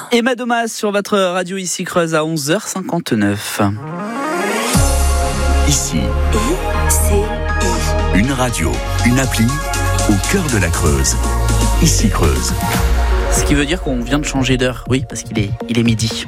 Emma Domas sur votre radio ici Creuse à 11h59. Ici, une radio, une appli au cœur de la Creuse. Ici Creuse. Ce qui veut dire qu'on vient de changer d'heure. Oui, parce qu'il est midi.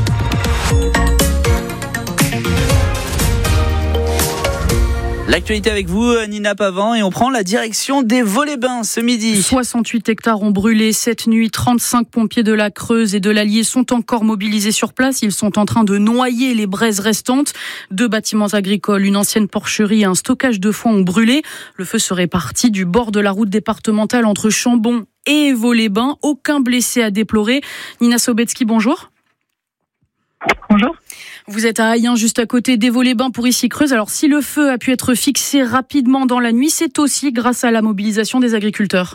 L'actualité avec vous, Nina Pavant, et on prend la direction des Vaux-les-Bains ce midi. 68 hectares ont brûlé cette nuit. 35 pompiers de la Creuse et de l'Allier sont encore mobilisés sur place. Ils sont en train de noyer les braises restantes. 2 bâtiments agricoles, une ancienne porcherie et un stockage de foin ont brûlé. Le feu serait parti du bord de la route départementale entre Chambon et Vaux-les-Bains. Aucun blessé à déplorer. Nina Sobetsky, bonjour. Bonjour. Vous êtes à Ayen, juste à côté des Vaux-les-Bains pour ici Creuse. Alors, si le feu a pu être fixé rapidement dans la nuit, c'est aussi grâce à la mobilisation des agriculteurs.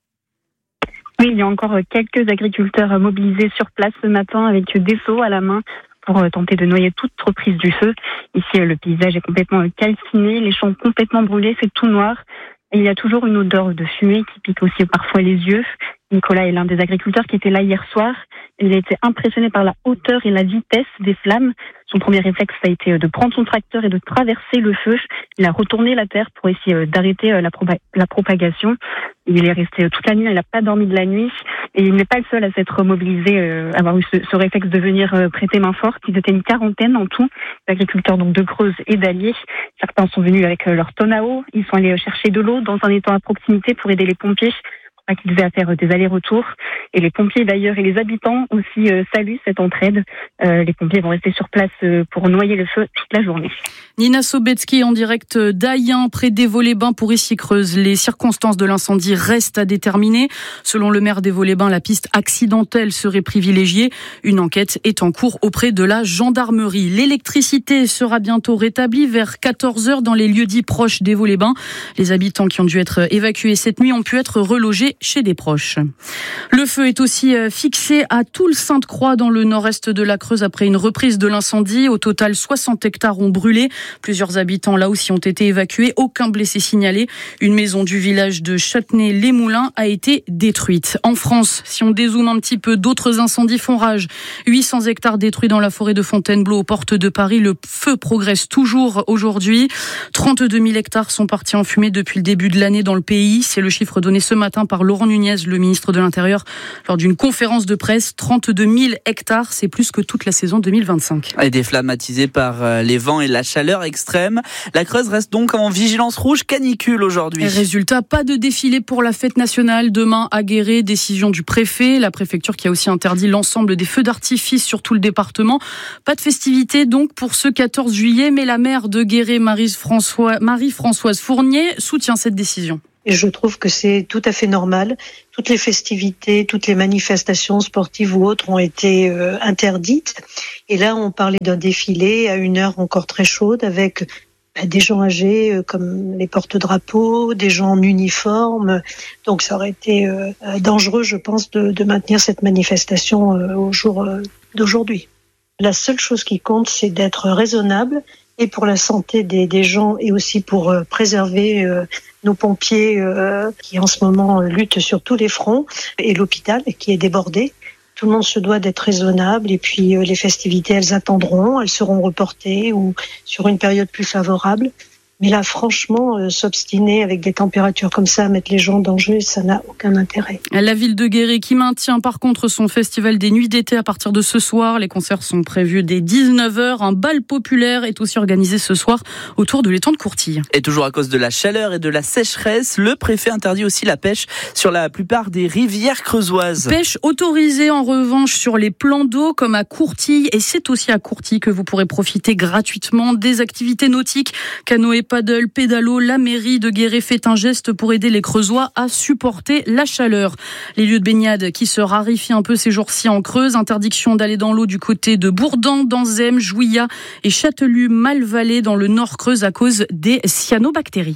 Oui, il y a encore quelques agriculteurs mobilisés sur place ce matin avec des seaux à la main pour tenter de noyer toute reprise du feu. Ici, le paysage est complètement calciné, les champs complètement brûlés, c'est tout noir. Et il y a toujours une odeur de fumée qui pique aussi parfois les yeux. Nicolas est l'un des agriculteurs qui était là hier soir. Il a été impressionné par la hauteur et la vitesse des flammes. Son premier réflexe a été de prendre son tracteur et de traverser le feu. Il a retourné la terre pour essayer d'arrêter la propagation. Il est resté toute la nuit, il n'a pas dormi de la nuit. Et il n'est pas le seul à s'être mobilisé, avoir eu ce réflexe de venir prêter main forte. Ils étaient une quarantaine en tout, d'agriculteurs donc de Creuse et d'Allier. Certains sont venus avec leur tonne à eau. Ils sont allés chercher de l'eau dans un étang à proximité pour aider les pompiers. Qu'ils devaient faire des allers-retours. Et les pompiers d'ailleurs et les habitants aussi saluent cette entraide. Les pompiers vont rester sur place pour noyer le feu toute la journée. Nina Sobetsky en direct d'Ayen, près des Vaux-les-Bains pour ici Creuse. Les circonstances de l'incendie restent à déterminer. Selon le maire des Vaux-les-Bains, la piste accidentelle serait privilégiée. Une enquête est en cours auprès de la gendarmerie. L'électricité sera bientôt rétablie vers 14h dans les lieux dits proches des Vaux-les-Bains. Les habitants qui ont dû être évacués cette nuit ont pu être relogés chez des proches. Le feu est aussi fixé à Toul-Sainte-Croix dans le nord-est de la Creuse après une reprise de l'incendie. Au total, 60 hectares ont brûlé. Plusieurs habitants là aussi ont été évacués. Aucun blessé signalé. Une maison du village de Châtenay-les-Moulins a été détruite. En France, si on dézoome un petit peu, d'autres incendies font rage. 800 hectares détruits dans la forêt de Fontainebleau aux portes de Paris. Le feu progresse toujours aujourd'hui. 32 000 hectares sont partis en fumée depuis le début de l'année dans le pays. C'est le chiffre donné ce matin par Laurent Nunez, le ministre de l'Intérieur, lors d'une conférence de presse. 32 000 hectares, c'est plus que toute la saison 2025. Et des flammes attisées par les vents et la chaleur extrême. La Creuse reste donc en vigilance rouge canicule aujourd'hui. Et résultat, pas de défilé pour la fête nationale demain à Guéret. Décision du préfet, la préfecture qui a aussi interdit l'ensemble des feux d'artifice sur tout le département. Pas de festivité donc pour ce 14 juillet, mais la maire de Guéret, Marie-Françoise Fournier, soutient cette décision. Et je trouve que c'est tout à fait normal. Toutes les festivités, toutes les manifestations sportives ou autres ont été interdites. Et là, on parlait d'un défilé à une heure encore très chaude avec des gens âgés comme les porte-drapeaux, des gens en uniforme. Donc ça aurait été dangereux, je pense, de maintenir cette manifestation au jour d'aujourd'hui. La seule chose qui compte, c'est d'être raisonnable et pour la santé des gens et aussi pour préserver nos pompiers qui en ce moment luttent sur tous les fronts et l'hôpital qui est débordé. Tout le monde se doit d'être raisonnable et puis les festivités, elles attendront, elles seront reportées ou sur une période plus favorable. Mais là, franchement, s'obstiner avec des températures comme ça, mettre les gens en danger, ça n'a aucun intérêt. La ville de Guéret qui maintient par contre son festival des nuits d'été à partir de ce soir. Les concerts sont prévus dès 19h. Un bal populaire est aussi organisé ce soir autour de l'étang de Courtille. Et toujours à cause de la chaleur et de la sécheresse, le préfet interdit aussi la pêche sur la plupart des rivières creusoises. Pêche autorisée en revanche sur les plans d'eau comme à Courtille. Et c'est aussi à Courtille que vous pourrez profiter gratuitement des activités nautiques, canoë, paddle, pédalo. La mairie de Guéret fait un geste pour aider les Creusois à supporter la chaleur. Les lieux de baignade qui se raréfient un peu ces jours-ci en Creuse. Interdiction d'aller dans l'eau du côté de Bourdan, d'Anzem, Jouillat et Châtelus-Malvalais dans le Nord Creuse à cause des cyanobactéries.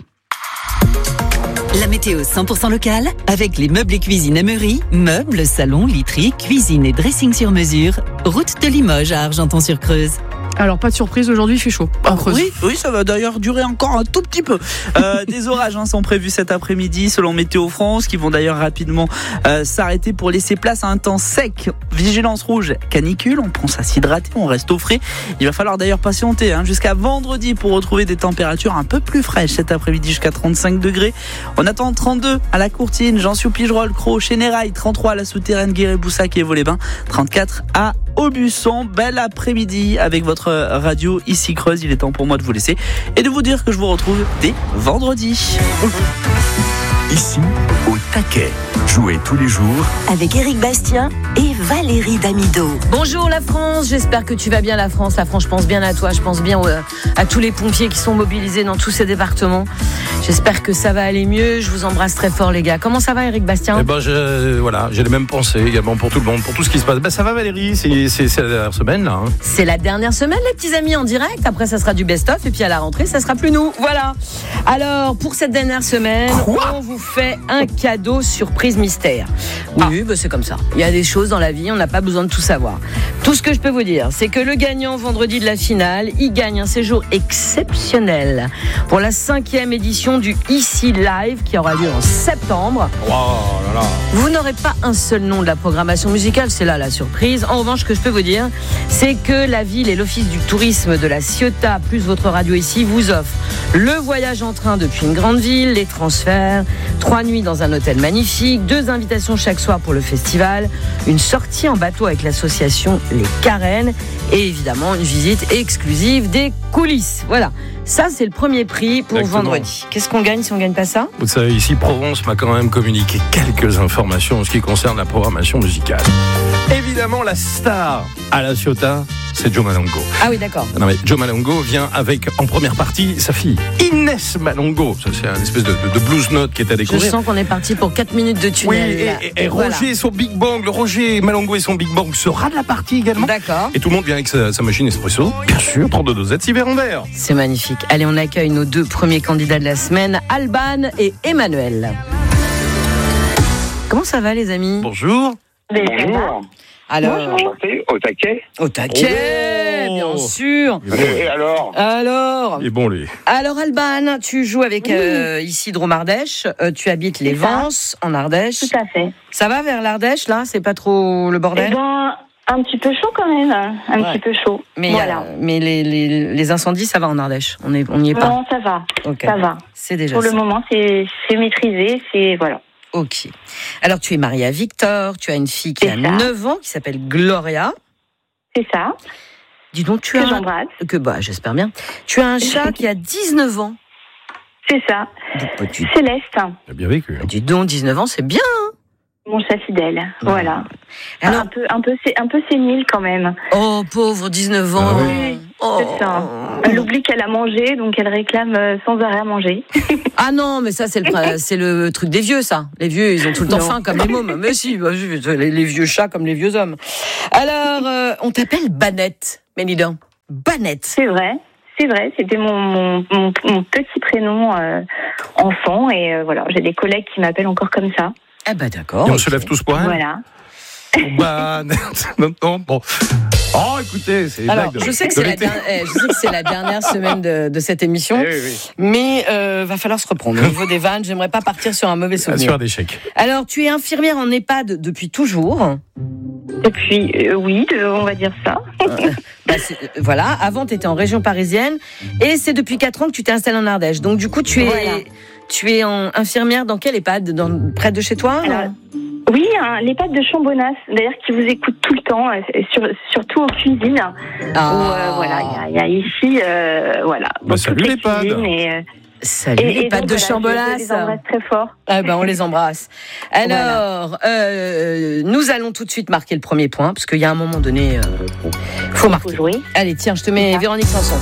La météo 100% locale avec les meubles et cuisine Emery, meubles, salons, literie, cuisine et dressing sur mesure. Route de Limoges à Argenton-sur-Creuse. Alors, pas de surprise, aujourd'hui, il fait chaud. Oui, ça va d'ailleurs durer encore un tout petit peu. Des orages sont prévus cet après-midi selon Météo France, qui vont d'ailleurs rapidement s'arrêter pour laisser place à un temps sec. Vigilance rouge, canicule, on pense à s'hydrater, on reste au frais. Il va falloir d'ailleurs patienter jusqu'à vendredi pour retrouver des températures un peu plus fraîches cet après-midi, jusqu'à 35 degrés. On attend 32 à la Courtine, Jansiou, Pigerolles, Crau, Chénérailles, 33 à la Souterraine, Guéret-Boussac et Vaux-les-Bains, 34 à Aubusson. Bel après-midi avec votre radio ici Creuse. Il est temps pour moi de vous laisser et de vous dire que je vous retrouve dès vendredi. Ici, au taquet. Jouez tous les jours avec Éric Bastien et Valérie Damido. Bonjour la France, j'espère que tu vas bien la France. La France, je pense bien à toi, je pense bien à tous les pompiers qui sont mobilisés dans tous ces départements. J'espère que ça va aller mieux, je vous embrasse très fort les gars. Comment ça va Éric Bastien ? J'ai les mêmes pensées également pour tout le monde, pour tout ce qui se passe. Ça va Valérie, c'est la dernière semaine là. C'est la dernière semaine les petits amis en direct, après ça sera du best-of et puis à la rentrée ça sera plus nous, voilà. Alors pour cette dernière semaine, on vous fait un cadeau surprise mystère. Oui, c'est comme ça. Il y a des choses dans la vie, on n'a pas besoin de tout savoir. Tout ce que je peux vous dire, c'est que le gagnant vendredi de la finale, il gagne un séjour exceptionnel pour la 5e édition du Ici Live qui aura lieu en septembre. Vous n'aurez pas un seul nom de la programmation musicale, c'est là la surprise. En revanche, ce que je peux vous dire, c'est que la ville et l'office du tourisme de la Ciotat, plus votre radio ici, vous offrent le voyage en train depuis une grande ville, les transferts, 3 nuits dans un hôtel magnifique, 2 invitations chaque soir pour le festival, une sortie en bateau avec l'association Les Carènes et évidemment une visite exclusive des coulisses. Voilà, ça c'est le premier prix pour vendredi. Qu'est-ce qu'on gagne si on gagne pas ça ? Vous savez, ici Provence m'a quand même communiqué quelques informations en ce qui concerne la programmation musicale. Évidemment, la star à la Ciotat, c'est Joe Malongo. Ah oui, d'accord. Non mais Joe Malongo vient avec, en première partie, sa fille, Inès Malongo. Ça, c'est un espèce de blues note qui est à découvrir. Je sens qu'on est parti pour 4 minutes de tunnel. Oui, et voilà. Roger et son Big Bang, le Roger Malongo et son Big Bang sera de la partie également. D'accord. Et tout le monde vient avec sa machine espresso, bien sûr, 32 dosettes, 6 verres en verre. C'est magnifique. Allez, on accueille nos 2 premiers candidats de la semaine, Alban et Emmanuel. Comment ça va les amis ? Bonjour. Bonjour. Alors, enchanté, au taquet. Au taquet, bien sûr. Et alors ? Il est bon, lui. Alors, Alban, tu joues avec ici Drôme-Ardèche. Tu habites les Vences, en Ardèche. Tout à fait. Ça va vers l'Ardèche, là ? C'est pas trop le bordel ? Un petit peu chaud quand même. Petit peu chaud. Mais, voilà. Mais les incendies, ça va en Ardèche ? On n'y est pas ? Non, ça va. Okay. Ça va. C'est déjà pour ça. le moment, c'est maîtrisé. C'est voilà. Ok. Alors, tu es mariée à Victor, tu as une fille qui a 9 ans, qui s'appelle Gloria. C'est ça. Dis donc, tu as... j'embrasse. J'espère bien. Tu as un chat qui a 19 ans. C'est ça. Céleste. Tu as bien vécu. Dis donc, 19 ans, c'est bien, hein ? Mon chat fidèle, voilà. Alors, un peu sénile quand même. Oh, pauvre, 19 ans. Oui, c'est ça. Elle oublie qu'elle a mangé, donc elle réclame sans arrêt à manger. Ah non, mais ça, c'est le truc des vieux, ça. Les vieux, ils ont tout le temps faim comme les mômes. Mais si, les vieux chats comme les vieux hommes. Alors, on t'appelle Banette, Mélida. Banette. C'est vrai, c'était mon petit prénom enfant. Et voilà, j'ai des collègues qui m'appellent encore comme ça. Eh ben d'accord. Et on se lève tous pour elle ? Voilà. Non, bon. Oh, écoutez, c'est alors, blague. Je sais que c'est la dernière semaine de cette émission, mais va falloir se reprendre. Au niveau des vannes, j'aimerais pas partir sur un mauvais souvenir. Sur un échec. Alors, tu es infirmière en EHPAD depuis toujours. Depuis, oui, on va dire ça. Voilà, avant tu étais en région parisienne et c'est depuis 4 ans que tu t'es installée en Ardèche. Donc du coup, tu es infirmière dans quel EHPAD ? Près de chez toi ? Oui, l'EHPAD de Chambonas, d'ailleurs, qui vous écoute tout le temps, surtout aux cuisines. Voilà, il y a ici, voilà. Salut l'EHPAD. Salut l'EHPAD de Chambonas. On les embrasse très fort. On les embrasse. Alors, nous allons tout de suite marquer le premier point, parce qu'il y a un moment donné, faut marquer. Faut jouer. Allez, tiens, je te mets Véronique Sanson.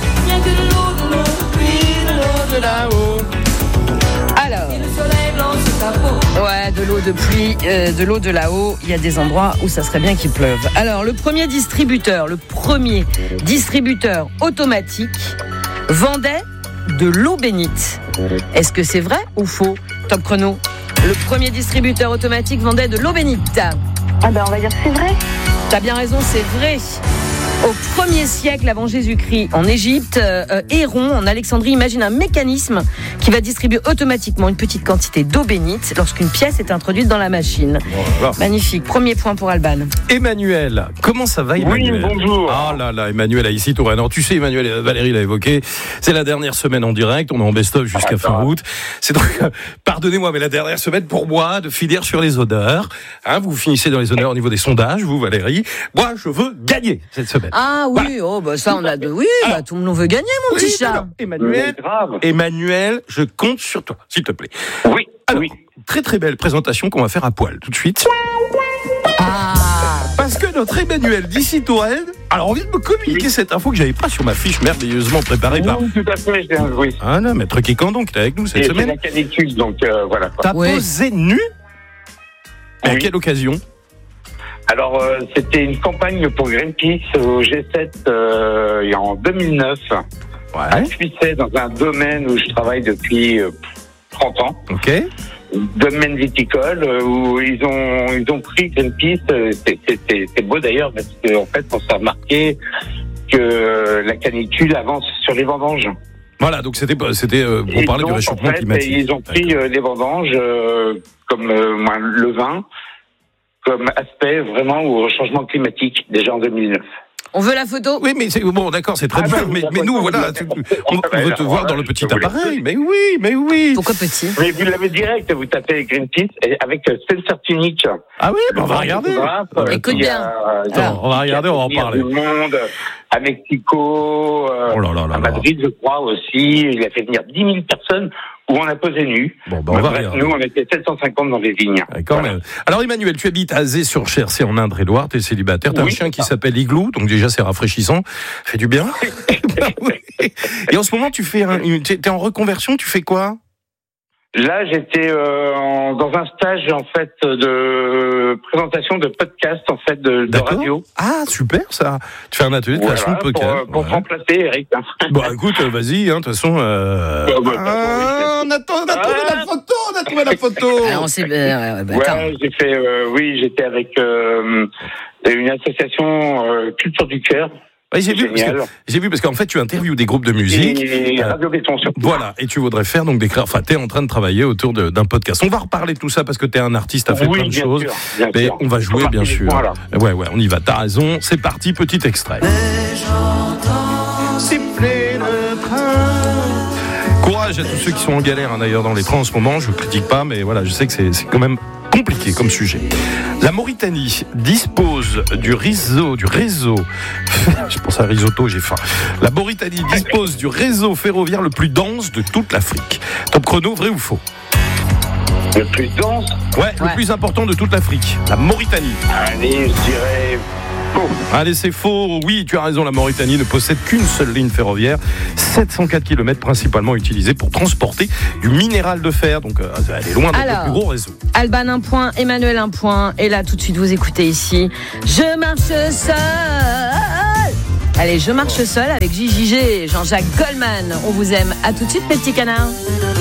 Alors, de l'eau de pluie, de l'eau de là-haut, il y a des endroits où ça serait bien qu'il pleuve. Alors, le premier distributeur automatique vendait de l'eau bénite. Est-ce que c'est vrai ou faux ? Top chrono. Le premier distributeur automatique vendait de l'eau bénite. On va dire que c'est vrai. T'as bien raison, c'est vrai. Au 1er siècle avant Jésus-Christ, en Égypte, Héron, en Alexandrie, imagine un mécanisme qui va distribuer automatiquement une petite quantité d'eau bénite lorsqu'une pièce est introduite dans la machine. Magnifique. Premier point pour Alban. Emmanuel, comment ça va, Emmanuel? Oui, bonjour. Ah là là, Emmanuel, ici, Touraine. Alors, tu sais, Emmanuel, Valérie l'a évoqué, c'est la dernière semaine en direct, on est en best-of jusqu'à fin août. C'est donc, pardonnez-moi, mais la dernière semaine pour moi de finir sur les honneurs. Hein, vous finissez dans les honneurs au niveau des sondages, vous, Valérie. Moi, je veux gagner cette semaine. Ah oui, voilà. ça on a de... Oui, tout le monde veut gagner, mon petit chat. Emmanuel, je compte sur toi, s'il te plaît. Oui, alors, oui. très très belle présentation qu'on va faire à poil tout de suite. Parce que notre Emmanuel d'ici Touraine, alors on vient de me communiquer cette info que j'avais pas sur ma fiche merveilleusement préparée par... Oui, tout à fait, oui. Ah non, maître Kékandon qui est avec nous cette semaine. C'est la canicule, donc voilà. T'as posé nu? Mais à quelle occasion? Alors, c'était une campagne pour Greenpeace au G7 en 2009. À Puisset, dans un domaine où je travaille depuis 30 ans. Ok. Domaine viticole, où ils ont pris Greenpeace. C'est beau d'ailleurs, parce qu'en fait, on s'est remarqué que la canicule avance sur les vendanges. Voilà, donc c'était pour parler du réchauffement climatique. Ils ont pris les vendanges comme le vin, comme aspect vraiment au changement climatique, déjà en 2009. On veut la photo? Oui, mais bon, d'accord, c'est très bien. Mais nous, voilà, on veut te voir dans le petit appareil. Mais oui. Pourquoi petit? Mais vous l'avez direct, vous tapez Greenpeace avec Sensor Tunic. Ah oui, on va regarder. Écoute bien. On va regarder, on va en parler. Du monde, à Mexico, à Madrid, je crois aussi. Il a fait venir 10 000 personnes où on a posé nu. Bon, on va regarder. Nous, on était 750 dans les vignes. Quand même. Alors, Emmanuel, tu habites à Azé-sur-Cher, c'est en Indre-et-Loire, t'es célibataire, t'as un chien qui s'appelle Igloo, donc déjà c'est rafraîchissant, fait du bien. Et en ce moment, t'es en reconversion, tu fais quoi? Là, j'étais dans un stage en fait de présentation de podcast en fait de radio. Ah super ça. Tu fais un atelier de création de podcast pour remplacer Eric. Bon écoute, vas-y. De toute façon. On a trouvé la photo. On s'est. J'ai fait. j'étais avec une association Culture du Cœur. Ouais, j'ai vu parce qu'en fait tu interviews des groupes de musique. Et Radio Béton surtout. Voilà, et tu voudrais faire donc t'es en train de travailler autour d'un podcast. On va reparler de tout ça parce que t'es un artiste, t'as fait plein de choses. Mais on va jouer bien sûr. Ouais, on y va, t'as raison. C'est parti, petit extrait. Siffler le train. Courage à tous ceux qui sont en galère d'ailleurs dans les trains en ce moment. Je ne critique pas, mais voilà, je sais que c'est quand même compliqué comme sujet. La Mauritanie dispose du réseau. Je pense à risotto, j'ai faim. La Mauritanie dispose du réseau ferroviaire le plus dense de toute l'Afrique. Top chrono, vrai ou faux? Le plus dense? Ouais, le plus important de toute l'Afrique. La Mauritanie. Allez, je dirais faux. Allez, c'est faux. Oui, tu as raison, la Mauritanie ne possède qu'une seule ligne ferroviaire. 704 km principalement utilisée pour transporter du minéral de fer. Donc, elle est loin d'être le plus gros réseau. Alban, 1 point. Emmanuel, 1 point. Et là, tout de suite, vous écoutez ici. Je marche seul. Allez, je marche seul avec JJG, Jean-Jacques Goldman. On vous aime. À tout de suite, mes petits canards.